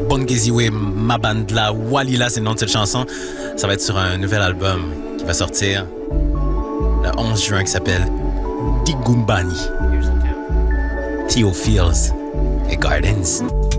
Bongeziwe, ma bande là, Walila, c'est le nom de cette chanson. Ça va être sur un nouvel album qui va sortir le 11 juin qui s'appelle Digumbani. Theo Fields et Gardens.